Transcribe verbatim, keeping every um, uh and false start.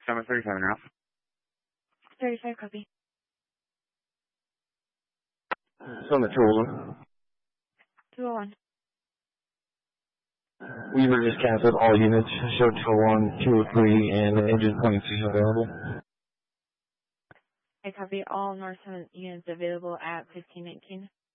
Summer thirty-seven, Ralph. thirty-five, copy. Summit two oh one. two oh one. Weaver just canceled all units. Show two oh one, two oh three, and engine point C available. I copy all North seven units available at fifteen nineteen.